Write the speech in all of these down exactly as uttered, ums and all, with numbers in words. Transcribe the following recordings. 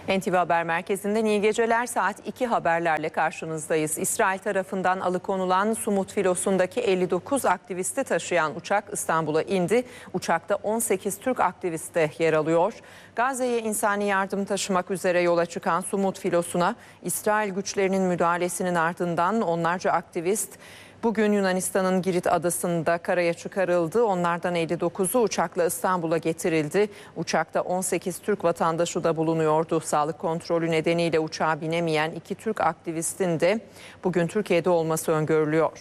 N T V Haber Merkezi'nden iyi geceler. Saat iki haberlerle karşınızdayız. İsrail tarafından alıkonulan Sumut filosundaki elli dokuz aktivisti taşıyan uçak İstanbul'a indi. Uçakta on sekiz Türk aktivist de yer alıyor. Gazze'ye insani yardım taşımak üzere yola çıkan Sumut filosuna İsrail güçlerinin müdahalesinin ardından onlarca aktivist bugün Yunanistan'ın Girit adasında karaya çıkarıldı. Onlardan elli dokuzu uçakla İstanbul'a getirildi. Uçakta on sekiz Türk vatandaşı da bulunuyordu. Sağlık kontrolü nedeniyle uçağa binemeyen iki Türk aktivistin de bugün Türkiye'de olması öngörülüyor.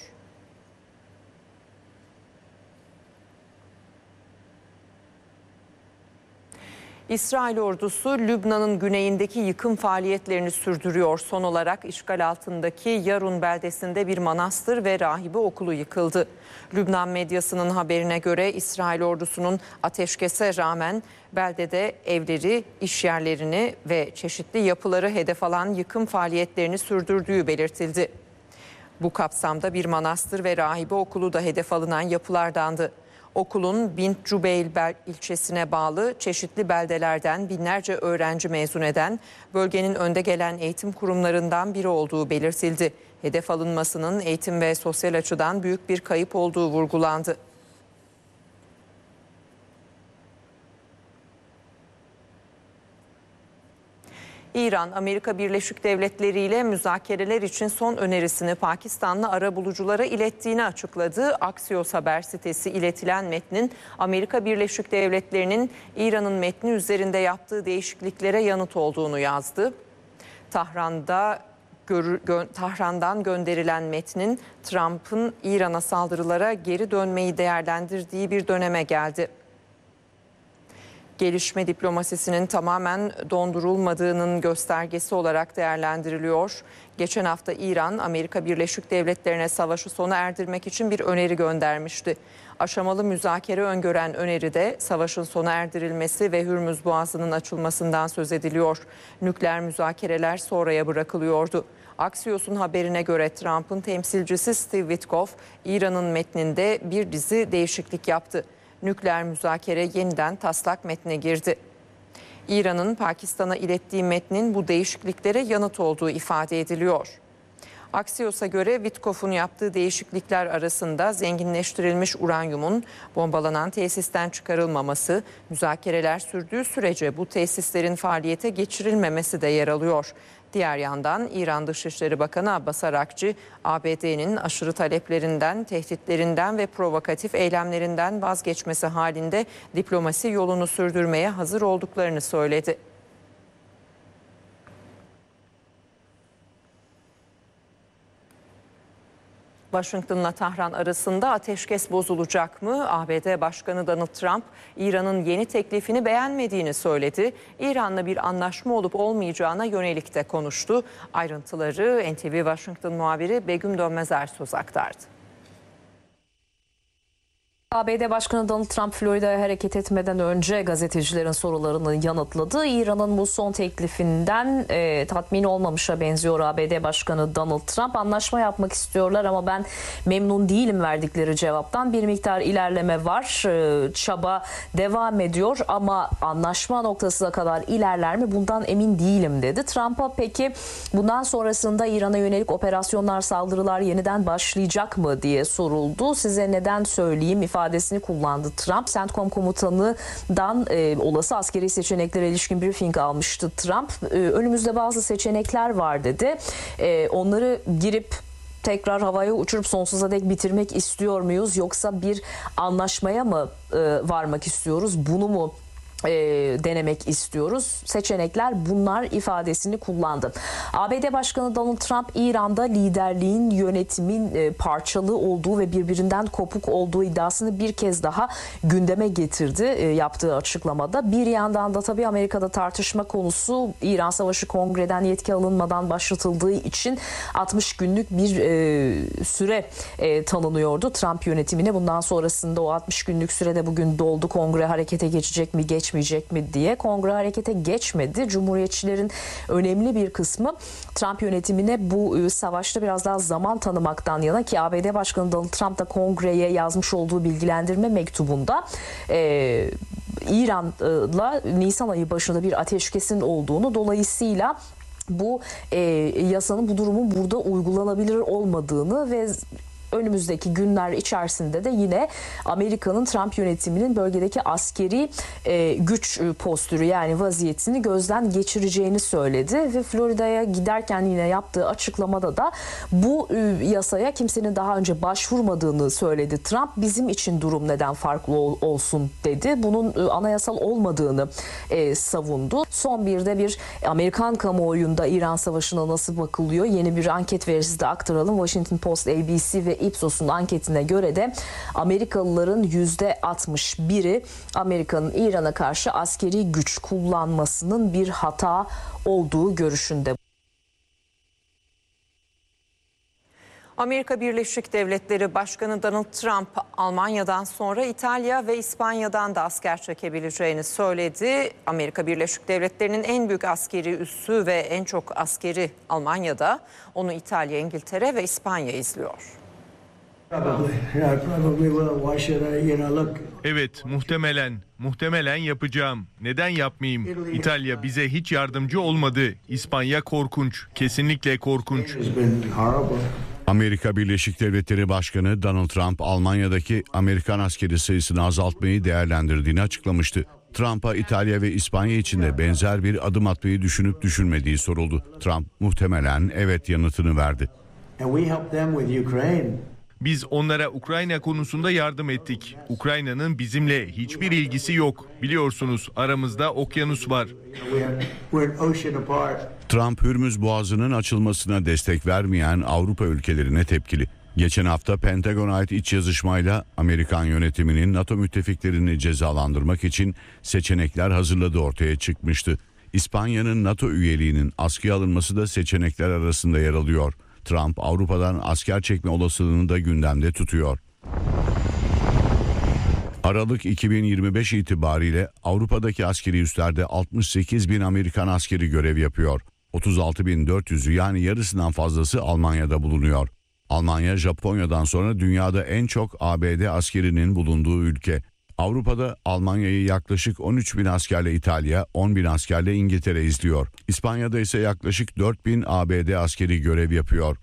İsrail ordusu Lübnan'ın güneyindeki yıkım faaliyetlerini sürdürüyor. Son olarak işgal altındaki Yarun beldesinde bir manastır ve rahibe okulu yıkıldı. Lübnan medyasının haberine göre İsrail ordusunun ateşkese rağmen beldede evleri, iş yerlerini ve çeşitli yapıları hedef alan yıkım faaliyetlerini sürdürdüğü belirtildi. Bu kapsamda bir manastır ve rahibe okulu da hedef alınan yapılardandı. Okulun Bint Cubeyl ilçesine bağlı çeşitli beldelerden binlerce öğrenci mezun eden bölgenin önde gelen eğitim kurumlarından biri olduğu belirtildi. Hedef alınmasının eğitim ve sosyal açıdan büyük bir kayıp olduğu vurgulandı. İran, Amerika Birleşik Devletleri ile müzakereler için son önerisini Pakistanlı arabuluculara ilettiğini açıkladı. Axios haber sitesi iletilen metnin Amerika Birleşik Devletleri'nin İran'ın metni üzerinde yaptığı değişikliklere yanıt olduğunu yazdı. Tahran'da gö gö Tahran'dan gönderilen metnin Trump'ın İran'a saldırılara geri dönmeyi değerlendirdiği bir döneme geldi. Gelişme diplomasisinin tamamen dondurulmadığının göstergesi olarak değerlendiriliyor. Geçen hafta İran, Amerika Birleşik Devletleri'ne savaşı sona erdirmek için bir öneri göndermişti. Aşamalı müzakere öngören öneride savaşın sona erdirilmesi ve Hürmüz Boğazı'nın açılmasından söz ediliyor. Nükleer müzakereler sonraya bırakılıyordu. Axios'un haberine göre Trump'ın temsilcisi Steve Witkoff, İran'ın metninde bir dizi değişiklik yaptı. Nükleer müzakere yeniden taslak metne girdi. İran'ın Pakistan'a ilettiği metnin bu değişikliklere yanıt olduğu ifade ediliyor. Axios'a göre Witkoff'un yaptığı değişiklikler arasında zenginleştirilmiş uranyumun bombalanan tesisten çıkarılmaması, müzakereler sürdüğü sürece bu tesislerin faaliyete geçirilmemesi de yer alıyor. Diğer yandan İran Dışişleri Bakanı Abbas Arakçı, A B D'nin aşırı taleplerinden, tehditlerinden ve provokatif eylemlerinden vazgeçmesi halinde diplomasi yolunu sürdürmeye hazır olduklarını söyledi. Washington'la Tahran arasında ateşkes bozulacak mı? A B D Başkanı Donald Trump, İran'ın yeni teklifini beğenmediğini söyledi. İran'la bir anlaşma olup olmayacağına yönelik de konuştu. Ayrıntıları N T V Washington muhabiri Begüm Dönmezer söz aktardı. A B D Başkanı Donald Trump Florida'ya hareket etmeden önce gazetecilerin sorularını yanıtladı. İran'ın bu son teklifinden e, tatmin olmamışa benziyor A B D Başkanı Donald Trump. Anlaşma yapmak istiyorlar ama ben memnun değilim verdikleri cevaptan. Bir miktar ilerleme var, e, çaba devam ediyor ama anlaşma noktasına kadar ilerler mi bundan emin değilim dedi. Trump'a peki bundan sonrasında İran'a yönelik operasyonlar, saldırılar yeniden başlayacak mı diye soruldu. Size neden söyleyeyim ifade ifadesini kullandı Trump. CENTCOM komutanından e, olası askeri seçeneklere ilişkin briefing almıştı Trump. E, önümüzde bazı seçenekler var dedi. E, onları girip tekrar havaya uçurup sonsuza dek bitirmek istiyor muyuz? Yoksa bir anlaşmaya mı e, varmak istiyoruz? Bunu mu E, denemek istiyoruz? Seçenekler bunlar ifadesini kullandı. A B D Başkanı Donald Trump, İran'da liderliğin, yönetimin e, parçalı olduğu ve birbirinden kopuk olduğu iddiasını bir kez daha gündeme getirdi e, yaptığı açıklamada. Bir yandan da tabii Amerika'da tartışma konusu İran Savaşı Kongre'den yetki alınmadan başlatıldığı için altmış günlük bir e, süre e, tanınıyordu Trump yönetimine. Bundan sonrasında o altmış günlük sürede bugün doldu. Kongre harekete geçecek mi, geç geçmeyecek mi diye. Kongre harekete geçmedi. Cumhuriyetçilerin önemli bir kısmı Trump yönetimine bu savaşta biraz daha zaman tanımaktan yana, ki A B D Başkanı Donald Trump da Kongre'ye yazmış olduğu bilgilendirme mektubunda e, İran'la Nisan ayı başında bir ateşkesin olduğunu, dolayısıyla bu e, yasanın, bu durumun burada uygulanabilir olmadığını ve önümüzdeki günler içerisinde de yine Amerika'nın, Trump yönetiminin bölgedeki askeri e, güç postürü, yani vaziyetini gözden geçireceğini söyledi ve Florida'ya giderken yine yaptığı açıklamada da bu e, yasaya kimsenin daha önce başvurmadığını söyledi. Trump bizim için durum neden farklı ol, olsun dedi. Bunun e, anayasal olmadığını e, savundu. Son bir de bir Amerikan kamuoyunda İran Savaşı'na nasıl bakılıyor? Yeni bir anket verisi de aktaralım. Washington Post, A B C ve Ipsos'un anketine göre de Amerikalıların yüzde altmış biri Amerika'nın İran'a karşı askeri güç kullanmasının bir hata olduğu görüşünde. Amerika Birleşik Devletleri Başkanı Donald Trump, Almanya'dan sonra İtalya ve İspanya'dan da asker çekebileceğini söyledi. Amerika Birleşik Devletleri'nin en büyük askeri üssü ve en çok askeri Almanya'da. Onu İtalya, İngiltere ve İspanya izliyor. Evet, muhtemelen, muhtemelen yapacağım. Neden yapmayayım? İtalya bize hiç yardımcı olmadı. İspanya korkunç, kesinlikle korkunç. Amerika Birleşik Devletleri Başkanı Donald Trump, Almanya'daki Amerikan askeri sayısını azaltmayı değerlendirdiğini açıklamıştı. Trump'a İtalya ve İspanya için de benzer bir adım atmayı düşünüp düşünmediği soruldu. Trump muhtemelen evet yanıtını verdi. Biz onlara Ukrayna konusunda yardım ettik. Ukrayna'nın bizimle hiçbir ilgisi yok. Biliyorsunuz, aramızda okyanus var. Trump, Hürmüz Boğazı'nın açılmasına destek vermeyen Avrupa ülkelerine tepkili. Geçen hafta Pentagon'a ait iç yazışmayla Amerikan yönetiminin NATO müttefiklerini cezalandırmak için seçenekler hazırladığı ortaya çıkmıştı. İspanya'nın NATO üyeliğinin askıya alınması da seçenekler arasında yer alıyor. Trump, Avrupa'dan asker çekme olasılığını da gündemde tutuyor. Aralık iki bin yirmi beş itibariyle Avrupa'daki askeri üslerde altmış sekiz bin Amerikan askeri görev yapıyor. otuz altı bin dört yüzü, yani yarısından fazlası Almanya'da bulunuyor. Almanya, Japonya'dan sonra dünyada en çok A B D askerinin bulunduğu ülke. Avrupa'da Almanya'yı yaklaşık on üç bin askerle İtalya, on bin askerle İngiltere izliyor. İspanya'da ise yaklaşık dört bin A B D askeri görev yapıyor.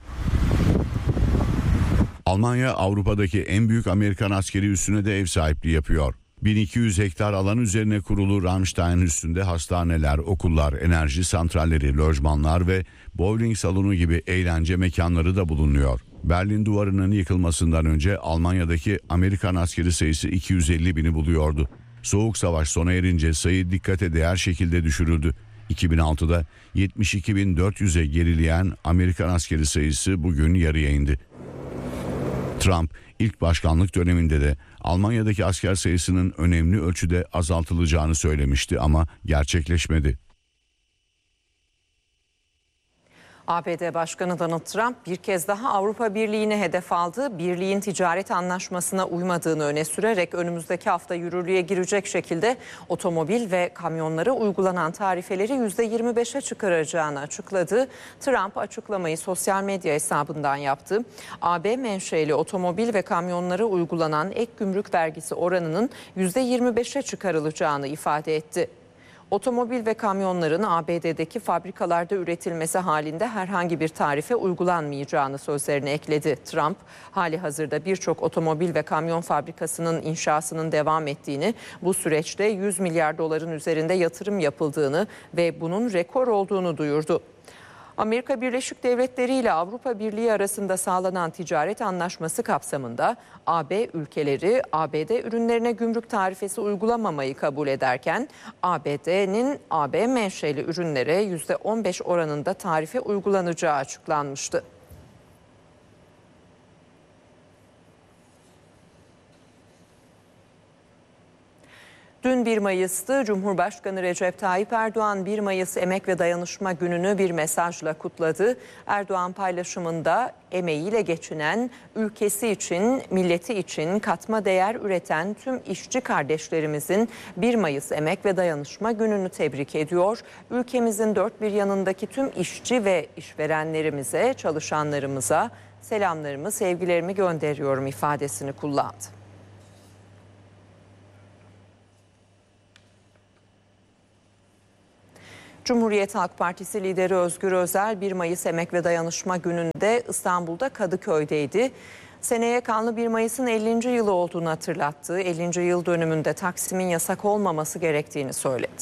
Almanya, Avrupa'daki en büyük Amerikan askeri üssüne de ev sahipliği yapıyor. bin iki yüz hektar alan üzerine kurulu Ramstein üssünde hastaneler, okullar, enerji santralleri, lojmanlar ve bowling salonu gibi eğlence mekanları da bulunuyor. Berlin Duvarı'nın yıkılmasından önce Almanya'daki Amerikan askeri sayısı iki yüz elli bini buluyordu. Soğuk Savaş sona erince sayı dikkate değer şekilde düşürüldü. iki bin altıda yetmiş iki bin dört yüze gerileyen Amerikan askeri sayısı bugün yarıya indi. Trump ilk başkanlık döneminde de Almanya'daki asker sayısının önemli ölçüde azaltılacağını söylemişti ama gerçekleşmedi. A B D Başkanı Donald Trump bir kez daha Avrupa Birliği'ni hedef aldı. Birliğin ticaret anlaşmasına uymadığını öne sürerek önümüzdeki hafta yürürlüğe girecek şekilde otomobil ve kamyonlara uygulanan tarifeleri yüzde yirmi beşe çıkaracağını açıkladı. Trump açıklamayı sosyal medya hesabından yaptı. A B menşeli otomobil ve kamyonlara uygulanan ek gümrük vergisi oranının yüzde yirmi beşe çıkarılacağını ifade etti. Otomobil ve kamyonların A B D'deki fabrikalarda üretilmesi halinde herhangi bir tarife uygulanmayacağını sözlerine ekledi. Trump, hali hazırda birçok otomobil ve kamyon fabrikasının inşasının devam ettiğini, bu süreçte yüz milyar doların üzerinde yatırım yapıldığını ve bunun rekor olduğunu duyurdu. Amerika Birleşik Devletleri ile Avrupa Birliği arasında sağlanan ticaret anlaşması kapsamında A B ülkeleri A B D ürünlerine gümrük tarifesi uygulamamayı kabul ederken A B D'nin A B menşeli ürünlere yüzde on beş oranında tarife uygulanacağı açıklanmıştı. Dün bir Mayıs'tı. Cumhurbaşkanı Recep Tayyip Erdoğan bir Mayıs Emek ve Dayanışma Günü'nü bir mesajla kutladı. Erdoğan paylaşımında emeğiyle geçinen, ülkesi için, milleti için katma değer üreten tüm işçi kardeşlerimizin bir Mayıs Emek ve Dayanışma Günü'nü tebrik ediyor. Ülkemizin dört bir yanındaki tüm işçi ve işverenlerimize, çalışanlarımıza selamlarımı, sevgilerimi gönderiyorum ifadesini kullandı. Cumhuriyet Halk Partisi lideri Özgür Özel bir Mayıs Emek ve Dayanışma Günü'nde İstanbul'da Kadıköy'deydi. Seneye kanlı bir Mayıs'ın ellinci yılı olduğunu hatırlattığı ellinci yıl dönümünde Taksim'in yasak olmaması gerektiğini söyledi.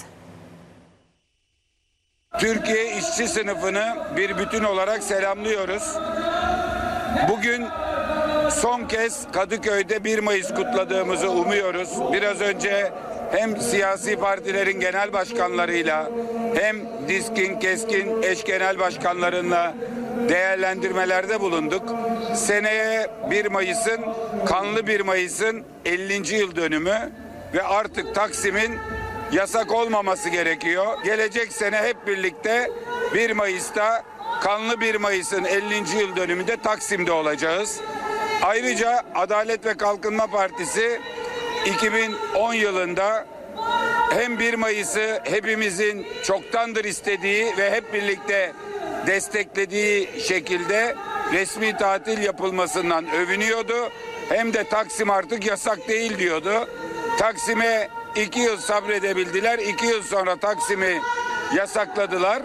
Türkiye işçi sınıfını bir bütün olarak selamlıyoruz. Bugün son kez Kadıköy'de bir Mayıs kutladığımızı umuyoruz. Biraz önce hem siyasi partilerin genel başkanlarıyla hem DİSK'in, KESK'in eş genel başkanlarıyla değerlendirmelerde bulunduk. Seneye bir Mayıs'ın, kanlı bir Mayıs'ın ellinci yıl dönümü ve artık Taksim'in yasak olmaması gerekiyor. Gelecek sene hep birlikte bir Mayıs'ta kanlı bir Mayıs'ın ellinci yıl dönümünde Taksim'de olacağız. Ayrıca Adalet ve Kalkınma Partisi iki bin on yılında hem bir Mayıs'ı hepimizin çoktandır istediği ve hep birlikte desteklediği şekilde resmi tatil yapılmasından övünüyordu. Hem de Taksim artık yasak değil diyordu. Taksim'e iki yıl sabredebildiler. İki yıl sonra Taksim'i yasakladılar.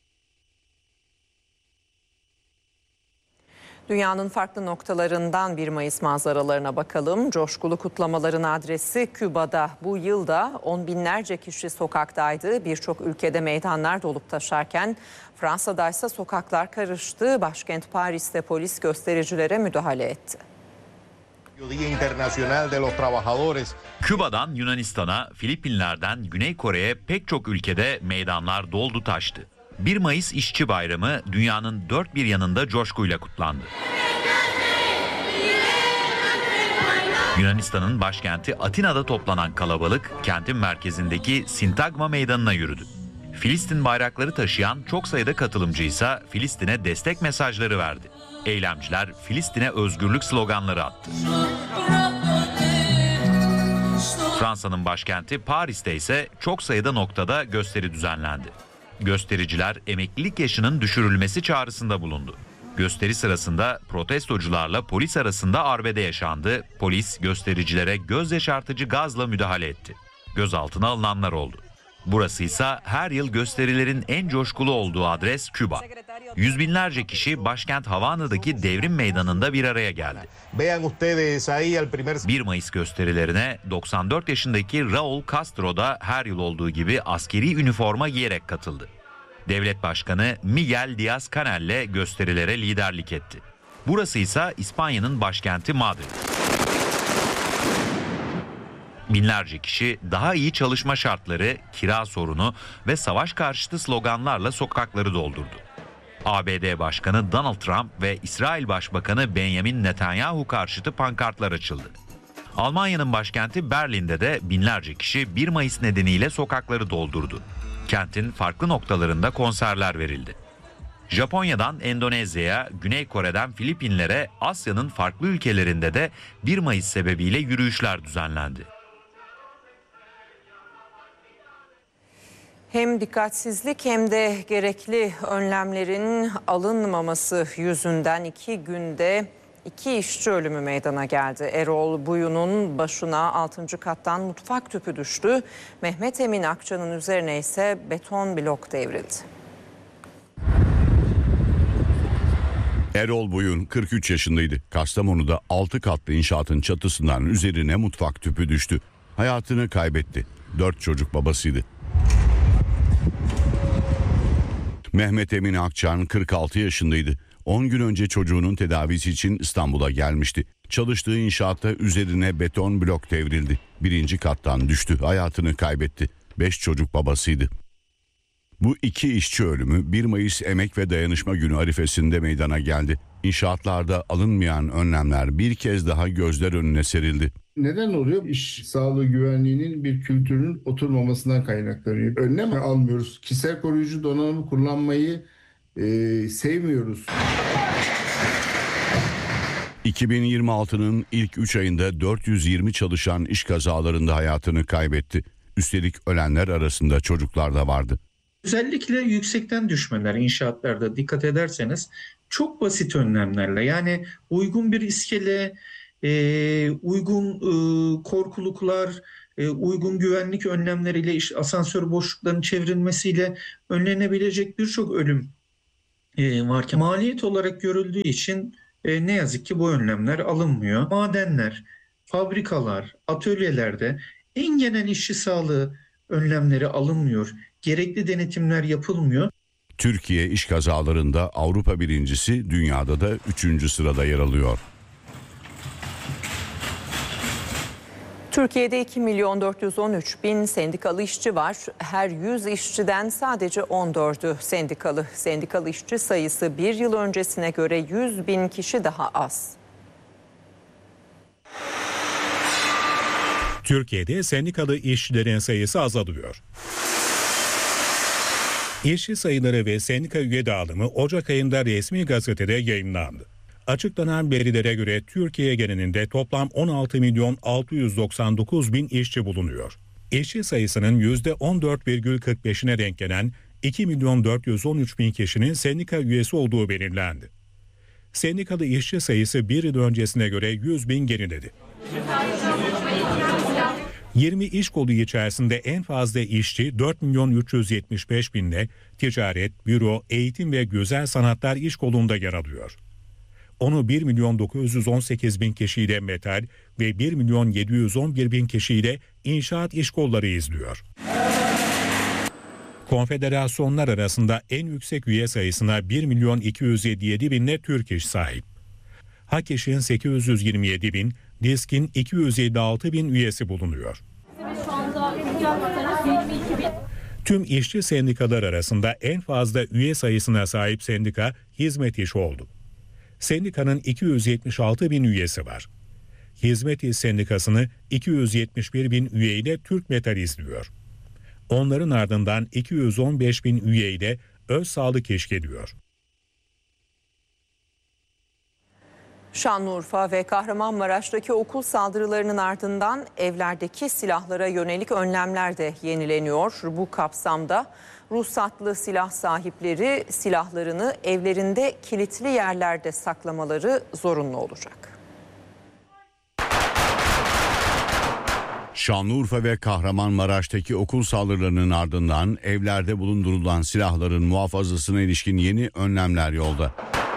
Dünyanın farklı noktalarından bir Mayıs manzaralarına bakalım. Coşkulu kutlamaların adresi Küba'da. Bu yılda on binlerce kişi sokaktaydı. Birçok ülkede meydanlar dolup taşarken Fransa'da ise sokaklar karıştı. Başkent Paris'te polis göstericilere müdahale etti. Küba'dan Yunanistan'a, Filipinler'den Güney Kore'ye pek çok ülkede meydanlar doldu taştı. bir Mayıs İşçi Bayramı dünyanın dört bir yanında coşkuyla kutlandı. Yunanistan'ın başkenti Atina'da toplanan kalabalık kentin merkezindeki Sintagma Meydanı'na yürüdü. Filistin bayrakları taşıyan çok sayıda katılımcı ise Filistin'e destek mesajları verdi. Eylemciler Filistin'e özgürlük sloganları attı. Fransa'nın başkenti Paris'te ise çok sayıda noktada gösteri düzenlendi. Göstericiler emeklilik yaşının düşürülmesi çağrısında bulundu. Gösteri sırasında protestocularla polis arasında arbede yaşandı. Polis göstericilere göz yaşartıcı gazla müdahale etti. Gözaltına alınanlar oldu. Burası ise her yıl gösterilerin en coşkulu olduğu adres Küba. Yüz binlerce kişi başkent Havana'daki Devrim Meydanı'nda bir araya geldi. bir Mayıs gösterilerine doksan dört yaşındaki Raul Castro da her yıl olduğu gibi askeri üniforma giyerek katıldı. Devlet Başkanı Miguel Díaz-Canel'le gösterilere liderlik etti. Burası ise İspanya'nın başkenti Madrid. Binlerce kişi daha iyi çalışma şartları, kira sorunu ve savaş karşıtı sloganlarla sokakları doldurdu. A B D Başkanı Donald Trump ve İsrail Başbakanı Benjamin Netanyahu karşıtı pankartlar açıldı. Almanya'nın başkenti Berlin'de de binlerce kişi bir Mayıs nedeniyle sokakları doldurdu. Kentin farklı noktalarında konserler verildi. Japonya'dan Endonezya'ya, Güney Kore'den Filipinlere, Asya'nın farklı ülkelerinde de bir Mayıs sebebiyle yürüyüşler düzenlendi. Hem dikkatsizlik hem de gerekli önlemlerin alınmaması yüzünden iki günde iki işçi ölümü meydana geldi. Erol Buyu'nun başına altıncı kattan mutfak tüpü düştü. Mehmet Emin Akça'nın üzerine ise beton blok devrildi. Erol Buyun kırk üç yaşındaydı. Kastamonu'da altı katlı inşaatın çatısından üzerine mutfak tüpü düştü. Hayatını kaybetti. dört çocuk babasıydı. Mehmet Emin Akçan kırk altı yaşındaydı. on gün önce çocuğunun tedavisi için İstanbul'a gelmişti. Çalıştığı inşaatta üzerine beton blok devrildi. Birinci kattan düştü. Hayatını kaybetti. beş çocuk babasıydı. Bu iki işçi ölümü bir Mayıs Emek ve Dayanışma Günü arifesinde meydana geldi. İnşaatlarda alınmayan önlemler bir kez daha gözler önüne serildi. Neden oluyor? İş sağlığı güvenliğinin bir kültürünün oturmamasından kaynaklanıyor. Önlem almıyoruz. Kişisel koruyucu donanımı kullanmayı e, sevmiyoruz. iki bin yirmi altının ilk üç ayında dört yüz yirmi çalışan iş kazalarında hayatını kaybetti. Üstelik ölenler arasında çocuklar da vardı. Özellikle yüksekten düşmeler inşaatlarda dikkat ederseniz çok basit önlemlerle, yani uygun bir iskele, e, uygun e, korkuluklar, e, uygun güvenlik önlemleriyle, işte asansör boşluklarının çevrilmesiyle önlenebilecek birçok ölüm e, varken maliyet olarak görüldüğü için e, ne yazık ki bu önlemler alınmıyor. Madenler, fabrikalar, atölyelerde en genel işçi sağlığı önlemleri alınmıyor. Gerekli denetimler yapılmıyor. Türkiye iş kazalarında Avrupa birincisi, dünyada da üçüncü sırada yer alıyor. Türkiye'de iki milyon dört yüz on üç bin sendikalı işçi var. Her yüz işçiden sadece on dördü sendikalı. Sendikalı işçi sayısı bir yıl öncesine göre yüz bin kişi daha az. Türkiye'de sendikalı işçilerin sayısı azalıyor. İşçi sayıları ve sendika üye dağılımı Ocak ayında resmi gazetede yayınlandı. Açıklanan verilere göre Türkiye genelinde toplam on altı milyon altı yüz doksan dokuz bin işçi bulunuyor. İşçi sayısının yüzde on dört virgül kırk beşine denk gelen iki milyon dört yüz on üç bin kişinin sendika üyesi olduğu belirlendi. Sendikalı işçi sayısı bir yıl öncesine göre yüz bin geriledi. yirmi iş kolu içerisinde en fazla işçi dört milyon üç yüz yetmiş beş binle ticaret, büro, eğitim ve güzel sanatlar iş kolunda yer alıyor. Onu bir milyon dokuz yüz on sekiz bin kişiyle metal ve bir milyon yedi yüz on bir bin kişiyle inşaat iş kolları izliyor. Konfederasyonlar arasında en yüksek üye sayısına bir milyon iki yüz yetmiş yedi binle Türk İş sahip. HAKİŞ'in sekiz yüz yirmi yedi bin, DİSK'in iki yüz elli altı bin üyesi bulunuyor. Tüm işçi sendikalar arasında en fazla üye sayısına sahip sendika Hizmet İş oldu. Sendikanın iki yüz yetmiş altı bin üyesi var. Hizmet İş Sendikası'nı iki yüz yetmiş bir bin üyeyle Türk Metal izliyor. Onların ardından iki yüz on beş bin üyeyle Öz Sağlık İş geliyor. Şanlıurfa ve Kahramanmaraş'taki okul saldırılarının ardından evlerdeki silahlara yönelik önlemler de yenileniyor. Bu kapsamda ruhsatlı silah sahipleri silahlarını evlerinde kilitli yerlerde saklamaları zorunlu olacak. Şanlıurfa ve Kahramanmaraş'taki okul saldırılarının ardından evlerde bulundurulan silahların muhafazasına ilişkin yeni önlemler yolda.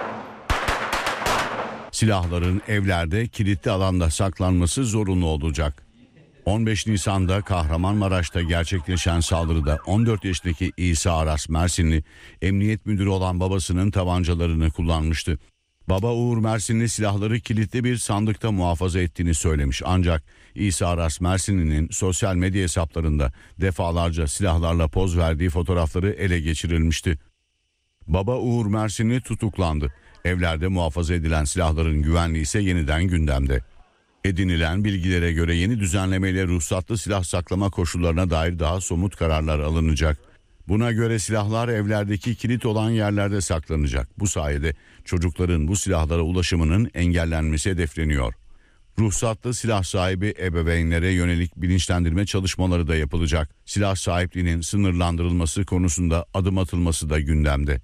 Silahların evlerde kilitli alanda saklanması zorunlu olacak. on beş Nisan'da Kahramanmaraş'ta gerçekleşen saldırıda on dört yaşındaki İsa Aras Mersinli emniyet müdürü olan babasının tabancalarını kullanmıştı. Baba Uğur Mersinli silahları kilitli bir sandıkta muhafaza ettiğini söylemiş. Ancak İsa Aras Mersinli'nin sosyal medya hesaplarında defalarca silahlarla poz verdiği fotoğrafları ele geçirilmişti. Baba Uğur Mersinli tutuklandı. Evlerde muhafaza edilen silahların güvenliği ise yeniden gündemde. Edinilen bilgilere göre yeni düzenlemeyle ruhsatlı silah saklama koşullarına dair daha somut kararlar alınacak. Buna göre silahlar evlerdeki kilit olan yerlerde saklanacak. Bu sayede çocukların bu silahlara ulaşımının engellenmesi hedefleniyor. Ruhsatlı silah sahibi ebeveynlere yönelik bilinçlendirme çalışmaları da yapılacak. Silah sahipliğinin sınırlandırılması konusunda adım atılması da gündemde.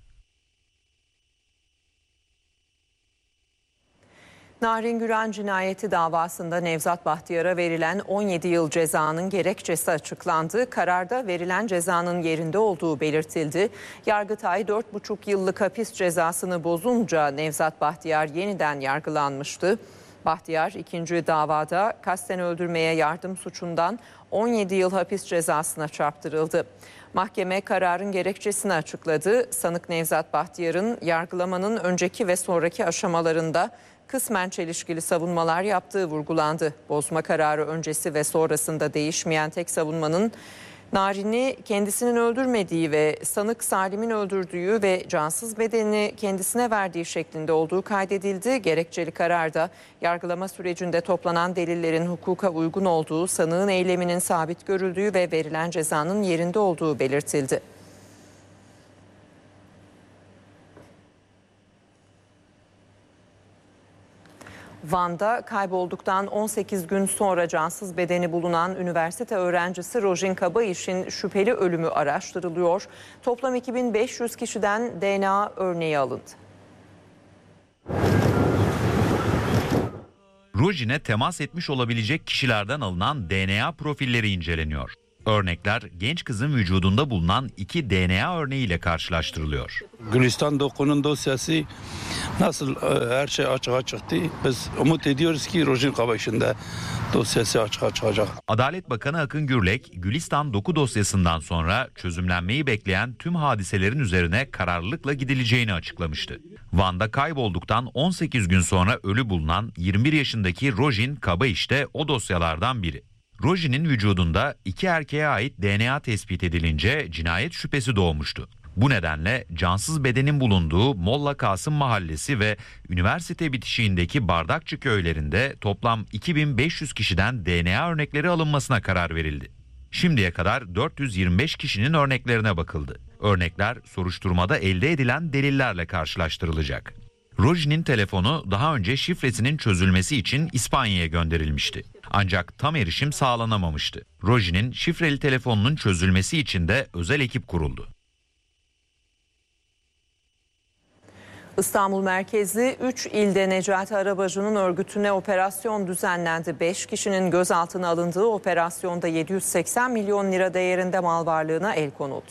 Narin Güran cinayeti davasında Nevzat Bahtiyar'a verilen on yedi yıl cezanın gerekçesi açıklandı. Kararda verilen cezanın yerinde olduğu belirtildi. Yargıtay dört buçuk yıllık hapis cezasını bozunca Nevzat Bahtiyar yeniden yargılanmıştı. Bahtiyar ikinci davada kasten öldürmeye yardım suçundan on yedi yıl hapis cezasına çarptırıldı. Mahkeme kararın gerekçesini açıkladı. Sanık Nevzat Bahtiyar'ın yargılamanın önceki ve sonraki aşamalarında kısmen çelişkili savunmalar yaptığı vurgulandı. Bozma kararı öncesi ve sonrasında değişmeyen tek savunmanın Narin'i kendisinin öldürmediği ve sanık Salim'in öldürdüğü ve cansız bedenini kendisine verdiği şeklinde olduğu kaydedildi. Gerekçeli kararda yargılama sürecinde toplanan delillerin hukuka uygun olduğu, sanığın eyleminin sabit görüldüğü ve verilen cezanın yerinde olduğu belirtildi. Van'da kaybolduktan on sekiz gün sonra cansız bedeni bulunan üniversite öğrencisi Rojin Kabayiş'in şüpheli ölümü araştırılıyor. Toplam iki bin beş yüz kişiden D N A örneği alındı. Rojin'e temas etmiş olabilecek kişilerden alınan D N A profilleri inceleniyor. Örnekler genç kızın vücudunda bulunan iki D N A örneğiyle karşılaştırılıyor. Gülistan Doku'nun dosyası nasıl her şey açığa çıktı. Biz umut ediyoruz ki Rojin Kabaşı'nda dosyası açığa çıkacak. Adalet Bakanı Akın Gürlek, Gülistan Doku dosyasından sonra çözümlenmeyi bekleyen tüm hadiselerin üzerine kararlılıkla gidileceğini açıklamıştı. Van'da kaybolduktan on sekiz gün sonra ölü bulunan yirmi bir yaşındaki Rojin Kabayiş de o dosyalardan biri. Rojin'in vücudunda iki erkeğe ait D N A tespit edilince cinayet şüphesi doğmuştu. Bu nedenle cansız bedenin bulunduğu Molla Kasım Mahallesi ve üniversite bitişiğindeki Bardakçı köylerinde toplam iki bin beş yüz kişiden D N A örnekleri alınmasına karar verildi. Şimdiye kadar dört yüz yirmi beş kişinin örneklerine bakıldı. Örnekler soruşturmada elde edilen delillerle karşılaştırılacak. Rojin'in telefonu daha önce şifresinin çözülmesi için İspanya'ya gönderilmişti. Ancak tam erişim sağlanamamıştı. Rojin'in şifreli telefonunun çözülmesi için de özel ekip kuruldu. İstanbul merkezli üç ilde Necati Arabacı'nın örgütüne operasyon düzenlendi. beş kişinin gözaltına alındığı operasyonda yedi yüz seksen milyon lira değerinde mal varlığına el konuldu.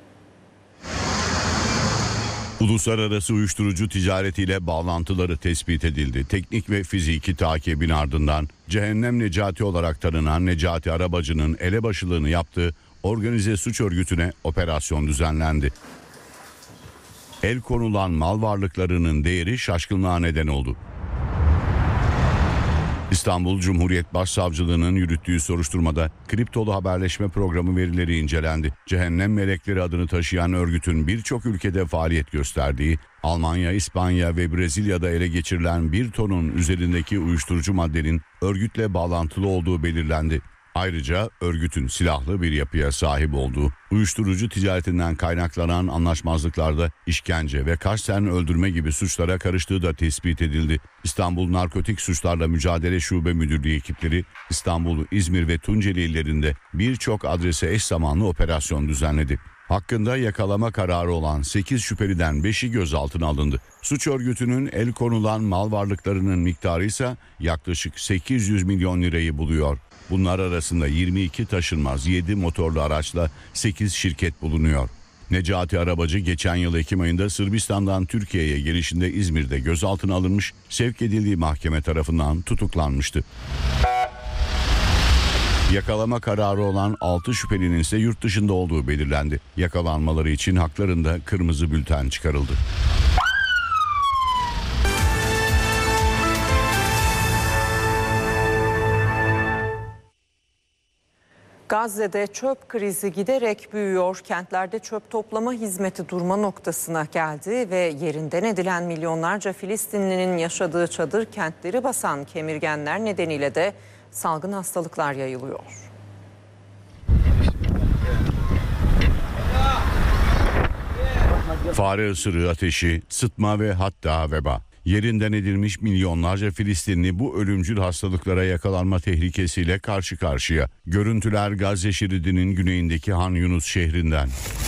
Uluslararası uyuşturucu ticaretiyle bağlantıları tespit edildi. Teknik ve fiziki takibin ardından Cehennem Necati olarak tanınan Necati Arabacı'nın elebaşılığını yaptığı organize suç örgütüne operasyon düzenlendi. El konulan mal varlıklarının değeri şaşkınlığa neden oldu. İstanbul Cumhuriyet Başsavcılığı'nın yürüttüğü soruşturmada kriptolu haberleşme programı verileri incelendi. Cehennem Melekleri adını taşıyan örgütün birçok ülkede faaliyet gösterdiği, Almanya, İspanya ve Brezilya'da ele geçirilen bir tonun üzerindeki uyuşturucu maddenin örgütle bağlantılı olduğu belirlendi. Ayrıca örgütün silahlı bir yapıya sahip olduğu, uyuşturucu ticaretinden kaynaklanan anlaşmazlıklarda işkence ve kasten öldürme gibi suçlara karıştığı da tespit edildi. İstanbul Narkotik Suçlarla Mücadele Şube Müdürlüğü ekipleri İstanbul, İzmir ve Tunceli illerinde birçok adrese eş zamanlı operasyon düzenledi. Hakkında yakalama kararı olan sekiz şüpheliden beşi gözaltına alındı. Suç örgütünün el konulan mal varlıklarının miktarı ise yaklaşık sekiz yüz milyon lirayı buluyor. Bunlar arasında yirmi iki taşınmaz, yedi motorlu araçla sekiz şirket bulunuyor. Necati Arabacı geçen yıl Ekim ayında Sırbistan'dan Türkiye'ye gelişinde İzmir'de gözaltına alınmış, sevk edildiği mahkeme tarafından tutuklanmıştı. Yakalama kararı olan altı şüphelinin ise yurt dışında olduğu belirlendi. Yakalanmaları için haklarında kırmızı bülten çıkarıldı. Gazze'de çöp krizi giderek büyüyor. Kentlerde çöp toplama hizmeti durma noktasına geldi ve yerinden edilen milyonlarca Filistinlinin yaşadığı çadır kentleri basan kemirgenler nedeniyle de salgın hastalıklar yayılıyor. Fare ısırığı, ateşi, sıtma ve hatta veba. Yerinden edilmiş milyonlarca Filistinli bu ölümcül hastalıklara yakalanma tehlikesiyle karşı karşıya. Görüntüler Gazze şeridinin güneyindeki Han Yunus şehrinden.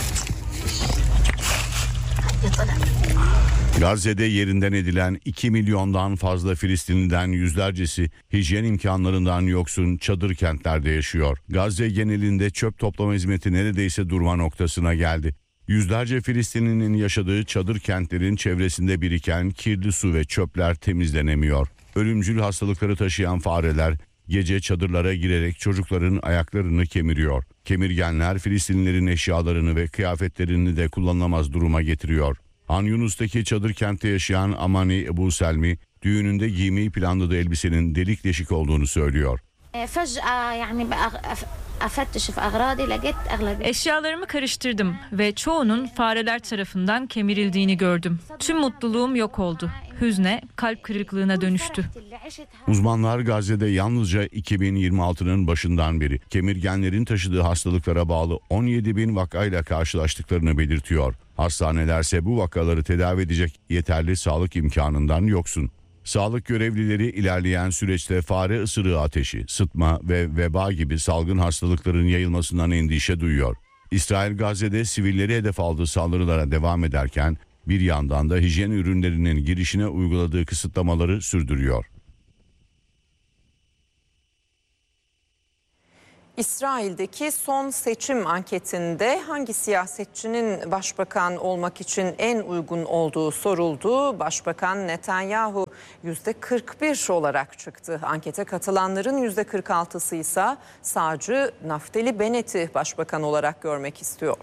Gazze'de yerinden edilen iki milyondan fazla Filistinliden yüzlercesi hijyen imkanlarından yoksun çadır kentlerde yaşıyor. Gazze genelinde çöp toplama hizmeti neredeyse durma noktasına geldi. Yüzlerce Filistinlinin yaşadığı çadır kentlerin çevresinde biriken kirli su ve çöpler temizlenemiyor. Ölümcül hastalıkları taşıyan fareler gece çadırlara girerek çocukların ayaklarını kemiriyor. Kemirgenler Filistinlilerin eşyalarını ve kıyafetlerini de kullanılamaz duruma getiriyor. Han Yunus'taki çadır kentte yaşayan Amani Ebu Selmi, düğününde giymeyi planladığı elbisenin delik deşik olduğunu söylüyor. Eşyalarımı karıştırdım ve çoğunun fareler tarafından kemirildiğini gördüm. Tüm mutluluğum yok oldu. Hüzne, kalp kırıklığına dönüştü. Uzmanlar Gazze'de yalnızca iki bin yirmi altının başından beri kemirgenlerin taşıdığı hastalıklara bağlı on yedi bin vakayla karşılaştıklarını belirtiyor. Hastanelerse bu vakaları tedavi edecek yeterli sağlık imkanından yoksun. Sağlık görevlileri ilerleyen süreçte fare ısırığı, ateşi, sıtma ve veba gibi salgın hastalıkların yayılmasından endişe duyuyor. İsrail Gazze'de sivilleri hedef aldığı saldırılara devam ederken bir yandan da hijyen ürünlerinin girişine uyguladığı kısıtlamaları sürdürüyor. İsrail'deki son seçim anketinde hangi siyasetçinin başbakan olmak için en uygun olduğu soruldu. Başbakan Netanyahu yüzde kırk bir olarak çıktı. Ankete katılanların yüzde kırk altısı ise sağcı Naftali Bennett'i başbakan olarak görmek istiyor.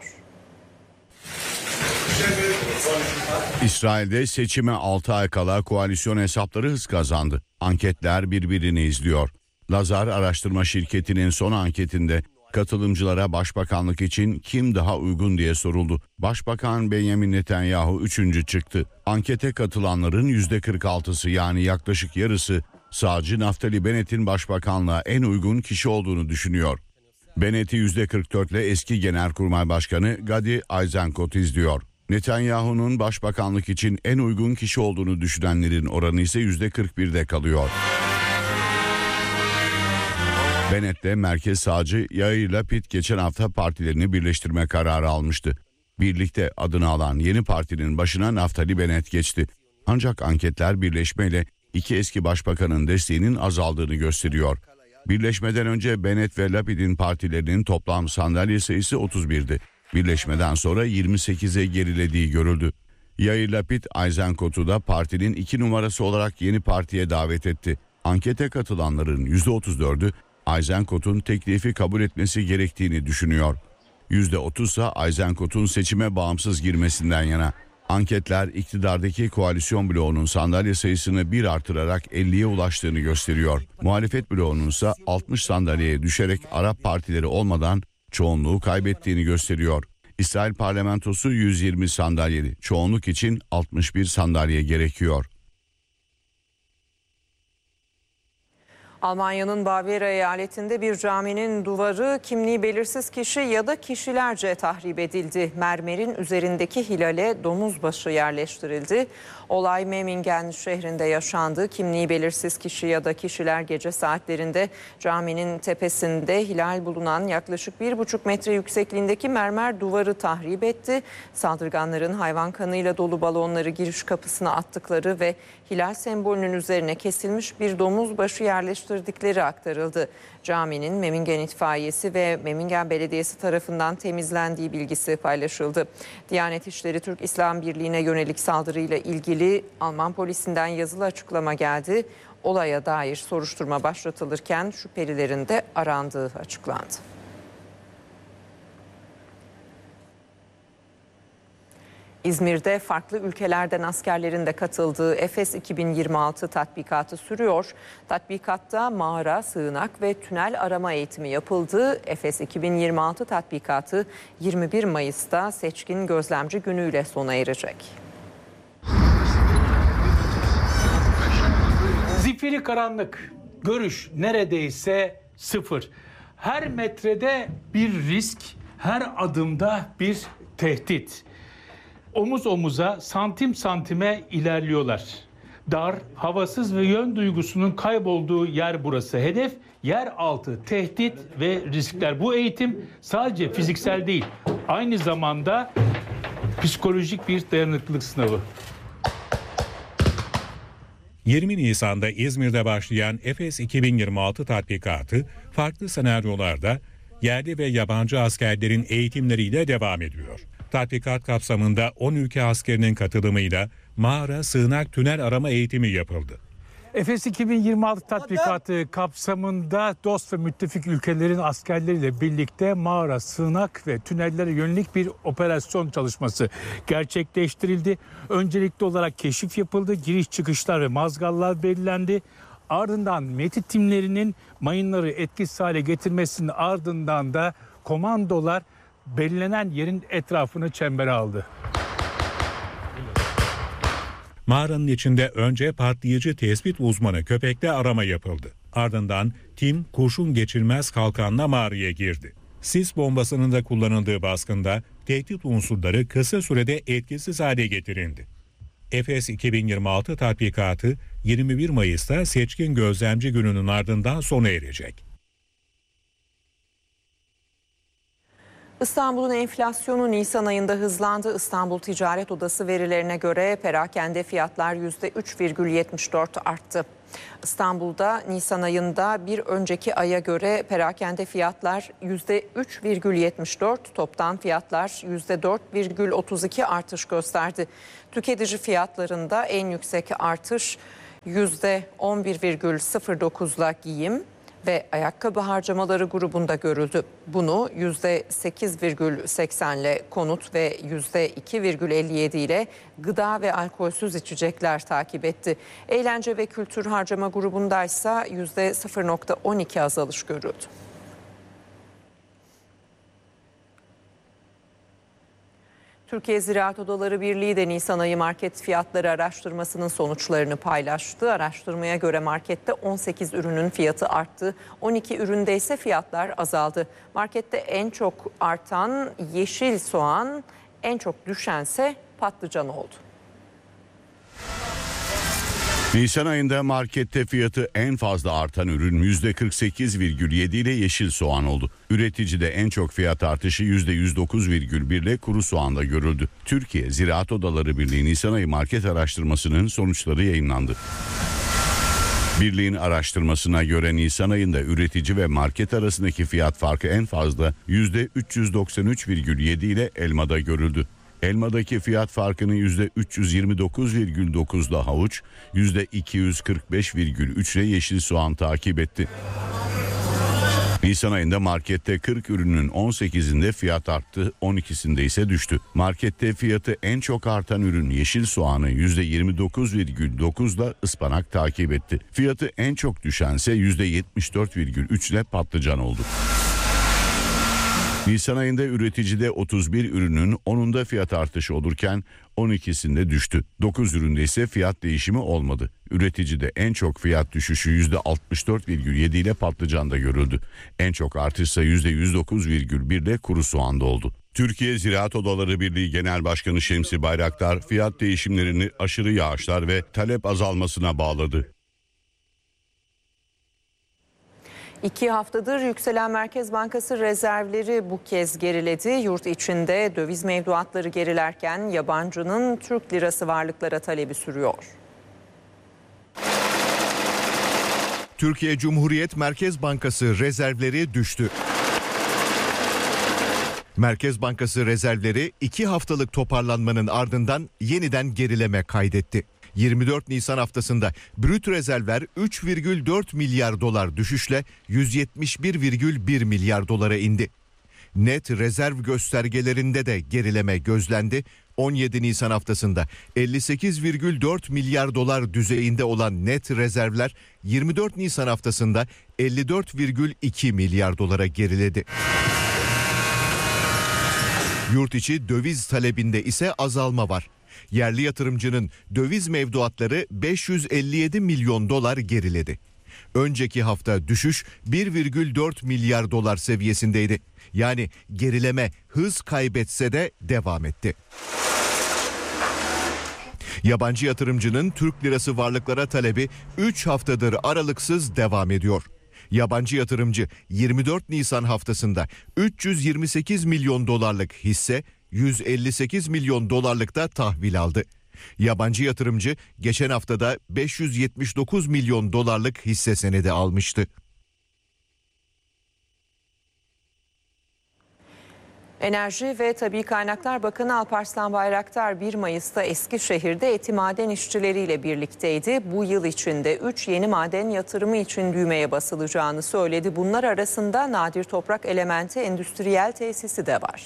İsrail'de seçime altı ay kala koalisyon hesapları hız kazandı. Anketler birbirini izliyor. Lazar araştırma şirketinin son anketinde katılımcılara başbakanlık için kim daha uygun diye soruldu. Başbakan Benjamin Netanyahu üçüncü çıktı. Ankete katılanların yüzde kırk altısı yani yaklaşık yarısı sağcı Naftali Bennett'in başbakanlığa en uygun kişi olduğunu düşünüyor. Bennett'i yüzde kırk dört ile eski Genelkurmay Başkanı Gadi Eisenkot izliyor. Netanyahu'nun başbakanlık için en uygun kişi olduğunu düşünenlerin oranı ise yüzde kırk birde kalıyor. Bennett'le merkez sağcı Yair Lapid geçen hafta partilerini birleştirme kararı almıştı. Birlikte adını alan yeni partinin başına Naftali Bennett geçti. Ancak anketler birleşmeyle iki eski başbakanın desteğinin azaldığını gösteriyor. Birleşmeden önce Bennett ve Lapid'in partilerinin toplam sandalye sayısı otuz birdi. Birleşmeden sonra yirmi sekize gerilediği görüldü. Yair Lapid, Eisenkot'u da partinin iki numarası olarak yeni partiye davet etti. Ankete katılanların yüzde otuz dördü Eisenkot'un teklifi kabul etmesi gerektiğini düşünüyor. yüzde otuz ise Eisenkot'un seçime bağımsız girmesinden yana. Anketler iktidardaki koalisyon bloğunun sandalye sayısını bir artırarak elliye ulaştığını gösteriyor. Muhalefet bloğunun ise altmış sandalyeye düşerek Arap partileri olmadan çoğunluğu kaybettiğini gösteriyor. İsrail parlamentosu yüz yirmi sandalyeli. Çoğunluk için altmış bir sandalye gerekiyor. Almanya'nın Bavyera eyaletinde bir caminin duvarı kimliği belirsiz kişi ya da kişilerce tahrip edildi. Mermerin üzerindeki hilale domuz başı yerleştirildi. Olay Memmingen şehrinde yaşandı. Kimliği belirsiz kişi ya da kişiler gece saatlerinde caminin tepesinde hilal bulunan yaklaşık bir buçuk metre yüksekliğindeki mermer duvarı tahrip etti. Saldırganların hayvan kanıyla dolu balonları giriş kapısına attıkları ve hilal sembolünün üzerine kesilmiş bir domuz başı yerleştirdikleri aktarıldı. Caminin Memmingen İtfaiyesi ve Memmingen Belediyesi tarafından temizlendiği bilgisi paylaşıldı. Diyanet İşleri Türk İslam Birliği'ne yönelik saldırıyla ilgili Alman polisinden yazılı açıklama geldi. Olaya dair soruşturma başlatılırken şüphelilerin de arandığı açıklandı. İzmir'de farklı ülkelerden askerlerin de katıldığı Efes iki bin yirmi altı tatbikatı sürüyor. Tatbikatta mağara, sığınak ve tünel arama eğitimi yapıldı. Efes iki bin yirmi altı tatbikatı yirmi bir Mayıs'ta seçkin gözlemci günüyle sona erecek. Zifiri karanlık, görüş neredeyse sıfır. Her metrede bir risk, her adımda bir tehdit. Omuz omuza, santim santime ilerliyorlar. Dar, havasız ve yön duygusunun kaybolduğu yer burası. Hedef yer altı, tehdit ve riskler. Bu eğitim sadece fiziksel değil, aynı zamanda psikolojik bir dayanıklılık sınavı. yirmi Nisan'da İzmir'de başlayan Efes iki bin yirmi altı tatbikatı farklı senaryolarda yerli ve yabancı askerlerin eğitimleriyle devam ediyor. Tatbikat kapsamında on ülke askerinin katılımıyla mağara, sığınak, tünel arama eğitimi yapıldı. Efes iki bin yirmi altı tatbikatı kapsamında dost ve müttefik ülkelerin askerleriyle birlikte mağara, sığınak ve tünellere yönelik bir operasyon çalışması gerçekleştirildi. Öncelikli olarak keşif yapıldı, giriş çıkışlar ve mazgallar belirlendi. Ardından METİ timlerinin mayınları etkisiz hale getirmesinin ardından da komandolar belirlenen yerin etrafını çembere aldı. Mağaranın içinde önce patlayıcı tespit uzmanı köpekle arama yapıldı. Ardından tim kurşun geçirmez kalkanla mağaraya girdi. Sis bombasının da kullanıldığı baskında tehdit unsurları kısa sürede etkisiz hale getirildi. Efes iki bin yirmi altı tatbikatı yirmi bir Mayıs'ta seçkin gözlemci gününün ardından sona erecek. İstanbul'un enflasyonu Nisan ayında hızlandı. İstanbul Ticaret Odası verilerine göre perakende fiyatlar yüzde üç virgül yetmiş dört arttı. İstanbul'da Nisan ayında bir önceki aya göre perakende fiyatlar yüzde üç virgül yetmiş dört, toptan fiyatlar yüzde dört virgül otuz iki artış gösterdi. Tüketici fiyatlarında en yüksek artış yüzde on bir virgül sıfır dokuzla giyim ve ayakkabı harcamaları grubunda görüldü. Bunu yüzde sekiz virgül seksenle konut ve yüzde iki virgül elli yedi ile gıda ve alkolsüz içecekler takip etti. Eğlence ve kültür harcama grubundaysa yüzde sıfır virgül on iki azalış görüldü. Türkiye Ziraat Odaları Birliği de Nisan ayı market fiyatları araştırmasının sonuçlarını paylaştı. Araştırmaya göre markette on sekiz ürünün fiyatı arttı. on iki üründe ise fiyatlar azaldı. Markette en çok artan yeşil soğan, en çok düşense patlıcan oldu. Nisan ayında markette fiyatı en fazla artan ürün yüzde kırk sekiz virgül yedi ile yeşil soğan oldu. Üreticide en çok fiyat artışı yüzde yüz dokuz virgül bir ile kuru soğanda görüldü. Türkiye Ziraat Odaları Birliği Nisan ayı market araştırmasının sonuçları yayınlandı. Birliğin araştırmasına göre Nisan ayında üretici ve market arasındaki fiyat farkı en fazla yüzde üç yüz doksan üç virgül yedi ile elmada görüldü. Elmadaki fiyat farkını yüzde üç yüz yirmi dokuz virgül dokuzla havuç, yüzde iki yüz kırk beş virgül üç ile yeşil soğan takip etti. Nisan ayında markette kırk ürünün on sekizinde fiyat arttı, on ikisinde ise düştü. Markette fiyatı en çok artan ürün yeşil soğanı yüzde yirmi dokuz virgül dokuzla ıspanak takip etti. Fiyatı en çok düşense yüzde yetmiş dört virgül üç ile patlıcan oldu. Nisan ayında üreticide otuz bir ürünün onunda fiyat artışı olurken on ikisinde düştü. dokuz üründe ise fiyat değişimi olmadı. Üreticide en çok fiyat düşüşü yüzde altmış dört virgül yedi ile patlıcanda görüldü. En çok artışsa yüzde yüz dokuz virgül bir ile kuru soğanda oldu. Türkiye Ziraat Odaları Birliği Genel Başkanı Şemsi Bayraktar fiyat değişimlerini aşırı yağışlar ve talep azalmasına bağladı. İki haftadır yükselen Merkez Bankası rezervleri bu kez geriledi. Yurt içinde döviz mevduatları gerilerken yabancının Türk lirası varlıklara talebi sürüyor. Türkiye Cumhuriyet Merkez Bankası rezervleri düştü. Merkez Bankası rezervleri iki haftalık toparlanmanın ardından yeniden gerileme kaydetti. yirmi dört Nisan haftasında brüt rezervler üç virgül dört milyar dolar düşüşle yüz yetmiş bir virgül bir milyar dolara indi. Net rezerv göstergelerinde de gerileme gözlendi. on yedi Nisan haftasında elli sekiz virgül dört milyar dolar düzeyinde olan net rezervler yirmi dört Nisan haftasında elli dört virgül iki milyar dolara geriledi. Yurt içi döviz talebinde ise azalma var. Yerli yatırımcının döviz mevduatları beş yüz elli yedi milyon dolar geriledi. Önceki hafta düşüş bir virgül dört milyar dolar seviyesindeydi. Yani gerileme hız kaybetse de devam etti. Yabancı yatırımcının Türk lirası varlıklara talebi üç haftadır aralıksız devam ediyor. Yabancı yatırımcı yirmi dört Nisan haftasında üç yüz yirmi sekiz milyon dolarlık hisse, yüz elli sekiz milyon dolarlık da tahvil aldı. Yabancı yatırımcı geçen haftada beş yüz yetmiş dokuz milyon dolarlık hisse senedi almıştı. Enerji ve Tabii Kaynaklar Bakanı Alparslan Bayraktar bir Mayıs'ta Eskişehir'de Eti Maden işçileriyle birlikteydi. Bu yıl içinde üç yeni maden yatırımı için düğmeye basılacağını söyledi. Bunlar arasında nadir toprak elementi endüstriyel tesisi de var.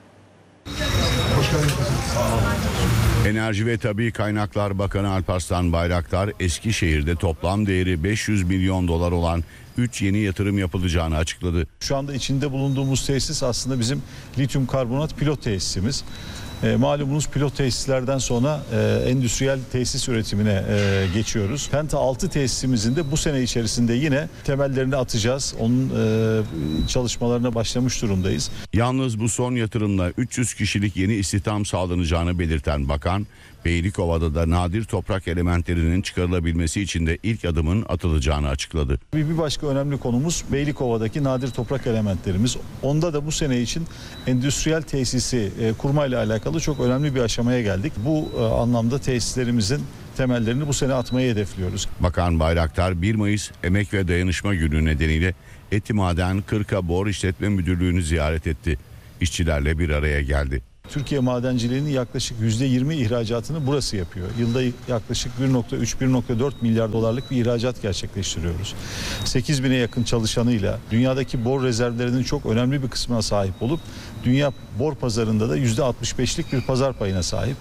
Enerji ve Tabii Kaynaklar Bakanı Alparslan Bayraktar Eskişehir'de toplam değeri beş yüz milyon dolar olan üç yeni yatırım yapılacağını açıkladı. Şu anda içinde bulunduğumuz tesis aslında bizim lityum karbonat pilot tesisimiz. E, malumunuz pilot tesislerden sonra e, endüstriyel tesis üretimine e, geçiyoruz. Penta altı tesisimizin de bu sene içerisinde yine temellerini atacağız. Onun e, çalışmalarına başlamış durumdayız. Yalnız bu son yatırımla üç yüz kişilik yeni istihdam sağlanacağını belirten bakan, Beylikova'da da nadir toprak elementlerinin çıkarılabilmesi için de ilk adımın atılacağını açıkladı. Bir başka önemli konumuz Beylikova'daki nadir toprak elementlerimiz. Onda da bu sene için endüstriyel tesisi kurmayla alakalı çok önemli bir aşamaya geldik. Bu anlamda tesislerimizin temellerini bu sene atmayı hedefliyoruz. Bakan Bayraktar bir Mayıs Emek ve Dayanışma Günü nedeniyle Etimaden Kırka Bor İşletme Müdürlüğü'nü ziyaret etti. İşçilerle bir araya geldi. Türkiye madenciliğinin yaklaşık yüzde yirmi ihracatını burası yapıyor. Yılda yaklaşık bir nokta üç bir nokta dört milyar dolarlık bir ihracat gerçekleştiriyoruz. sekiz bine yakın çalışanıyla dünyadaki bor rezervlerinin çok önemli bir kısmına sahip olup dünya bor pazarında da yüzde altmış beşlik bir pazar payına sahip.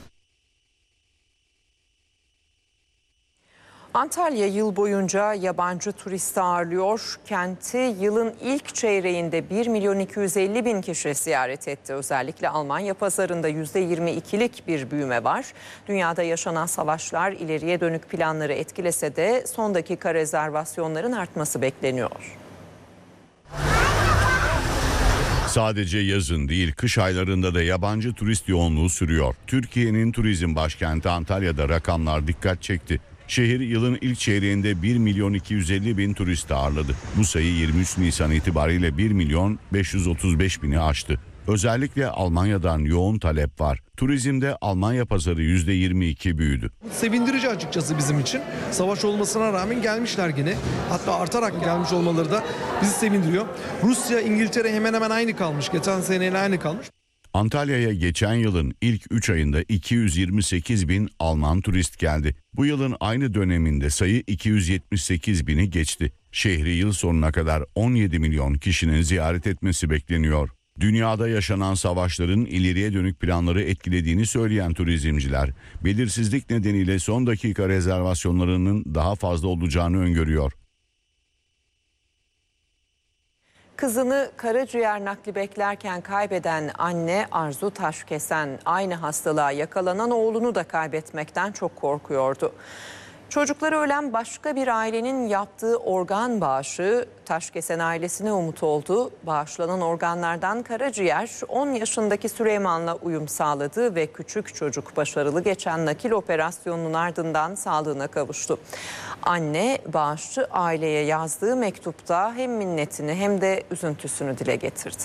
Antalya yıl boyunca yabancı turist ağırlıyor. Kenti yılın ilk çeyreğinde bir milyon iki yüz elli bin kişi ziyaret etti. Özellikle Almanya pazarında yüzde yirmi ikilik bir büyüme var. Dünyada yaşanan savaşlar ileriye dönük planları etkilese de son dakika rezervasyonların artması bekleniyor. Sadece yazın değil, kış aylarında da yabancı turist yoğunluğu sürüyor. Türkiye'nin turizm başkenti Antalya'da rakamlar dikkat çekti. Şehir yılın ilk çeyreğinde bir milyon iki yüz elli bin turist ağırladı. Bu sayı yirmi üç Nisan itibariyle bir milyon beş yüz otuz beş bini aştı. Özellikle Almanya'dan yoğun talep var. Turizmde Almanya pazarı yüzde yirmi iki büyüdü. Sevindirici açıkçası bizim için. Savaş olmasına rağmen gelmişler yine. Hatta artarak gelmiş olmaları da bizi sevindiriyor. Rusya, İngiltere hemen hemen aynı kalmış. Geçen seneyle aynı kalmış. Antalya'ya geçen yılın ilk üç ayında iki yüz yirmi sekiz bin Alman turist geldi. Bu yılın aynı döneminde sayı iki yüz yetmiş sekiz bini geçti. Şehri yıl sonuna kadar on yedi milyon kişinin ziyaret etmesi bekleniyor. Dünyada yaşanan savaşların ileriye dönük planları etkilediğini söyleyen turizmciler, belirsizlik nedeniyle son dakika rezervasyonlarının daha fazla olacağını öngörüyor. Kızını karaciğer nakli beklerken kaybeden anne Arzu Taşkesen aynı hastalığa yakalanan oğlunu da kaybetmekten çok korkuyordu. Çocukları ölen başka bir ailenin yaptığı organ bağışı Taşkesen ailesine umut oldu. Bağışlanan organlardan karaciğer on yaşındaki Süleyman'la uyum sağladı ve küçük çocuk başarılı geçen nakil operasyonunun ardından sağlığına kavuştu. Anne bağışçı aileye yazdığı mektupta hem minnetini hem de üzüntüsünü dile getirdi.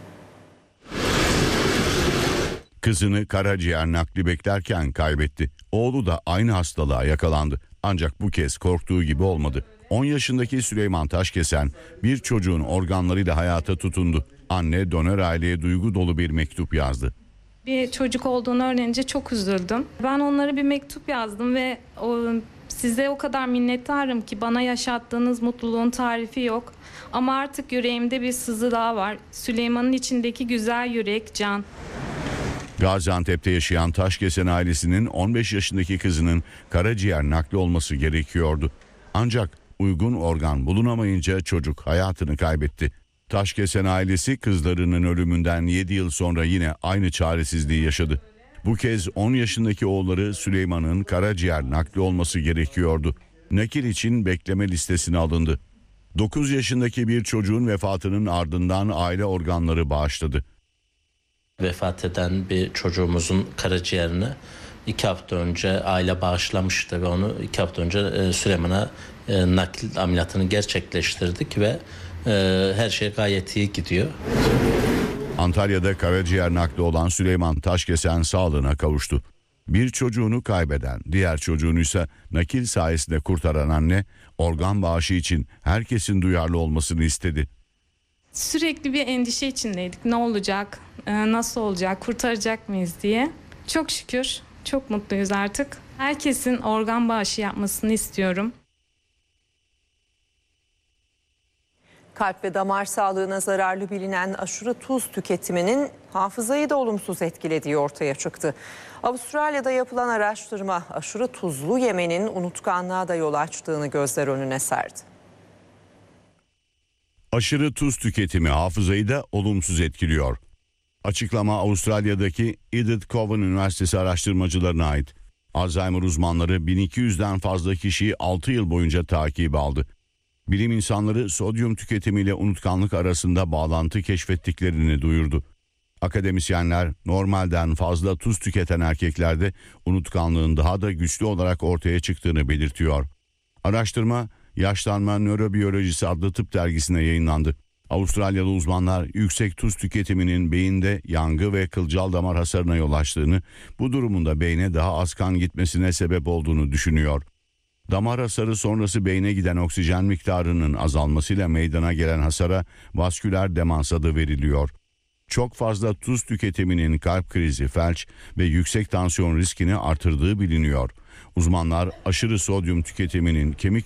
Kızını karaciğer nakli beklerken kaybetti. Oğlu da aynı hastalığa yakalandı. Ancak bu kez korktuğu gibi olmadı. on yaşındaki Süleyman Taşkesen bir çocuğun organlarıyla hayata tutundu. Anne donör aileye duygu dolu bir mektup yazdı. Bir çocuk olduğunu öğrenince çok üzüldüm. Ben onlara bir mektup yazdım ve o, size o kadar minnettarım ki bana yaşattığınız mutluluğun tarifi yok. Ama artık yüreğimde bir sızı daha var. Süleyman'ın içindeki güzel yürek Can. Gaziantep'te yaşayan Taşkesen ailesinin on beş yaşındaki kızının karaciğer nakli olması gerekiyordu. Ancak uygun organ bulunamayınca çocuk hayatını kaybetti. Taşkesen ailesi kızlarının ölümünden yedi yıl sonra yine aynı çaresizliği yaşadı. Bu kez on yaşındaki oğulları Süleyman'ın karaciğer nakli olması gerekiyordu. Nakil için bekleme listesine alındı. dokuz yaşındaki bir çocuğun vefatının ardından aile organları bağışladı. Vefat eden bir çocuğumuzun karaciğerini iki hafta önce aile bağışlamıştı ve onu iki hafta önce Süleyman'a nakil ameliyatını gerçekleştirdik ve her şey gayet iyi gidiyor. Antalya'da karaciğer nakli olan Süleyman Taşkesen sağlığına kavuştu. Bir çocuğunu kaybeden, diğer çocuğunu ise nakil sayesinde kurtaran anne organ bağışı için herkesin duyarlı olmasını istedi. Sürekli bir endişe içindeydik. Ne olacak, nasıl olacak, kurtaracak mıyız diye. Çok şükür, çok mutluyuz artık. Herkesin organ bağışı yapmasını istiyorum. Kalp ve damar sağlığına zararlı bilinen aşırı tuz tüketiminin hafızayı da olumsuz etkilediği ortaya çıktı. Avustralya'da yapılan araştırma aşırı tuzlu yemenin unutkanlığa da yol açtığını gözler önüne serdi. Aşırı tuz tüketimi hafızayı da olumsuz etkiliyor. Açıklama Avustralya'daki Edith Cowan Üniversitesi araştırmacılarına ait. Alzheimer uzmanları bin iki yüzden fazla kişiyi altı yıl boyunca takip aldı. Bilim insanları sodyum tüketimiyle unutkanlık arasında bağlantı keşfettiklerini duyurdu. Akademisyenler normalden fazla tuz tüketen erkeklerde unutkanlığın daha da güçlü olarak ortaya çıktığını belirtiyor. Araştırma Yaşlanma Nörobiyolojisi adlı tıp dergisine yayınlandı. Avustralyalı uzmanlar yüksek tuz tüketiminin beyinde yangı ve kılcal damar hasarına yol açtığını, bu durumunda beyne daha az kan gitmesine sebep olduğunu düşünüyor. Damar hasarı sonrası beyne giden oksijen miktarının azalmasıyla meydana gelen hasara vasküler demans adı veriliyor. Çok fazla tuz tüketiminin kalp krizi, felç ve yüksek tansiyon riskini artırdığı biliniyor. Uzmanlar aşırı sodyum tüketiminin kemik